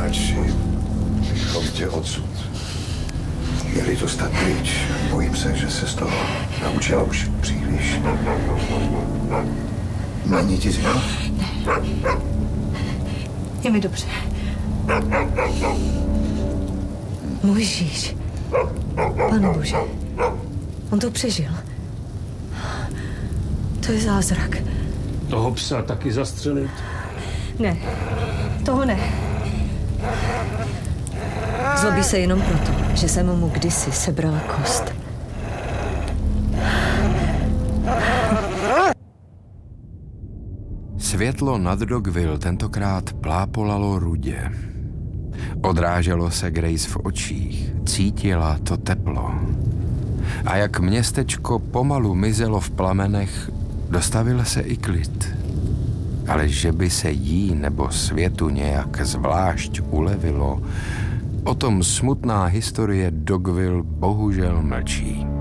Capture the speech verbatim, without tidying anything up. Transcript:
Radši bychom tě odsud měli dostat pryč. Bojím se, že se z toho naučila už příliš. Není ti zima? Ne. Je mi dobře. Můj Žíž. Pane Bože. On to přežil. To je zázrak. Toho psa taky zastřelit? Ne. Toho ne. Zlobí se jenom proto, že jsem mu kdysi sebrala kost. Světlo nad Dogville tentokrát plápolalo rudě. Odráželo se Grace v očích, cítila to teplo. A jak městečko pomalu mizelo v plamenech, dostavil se i klid. Ale že by se jí nebo světu nějak zvlášť ulevilo, o tom smutná historie Dogville bohužel mlčí.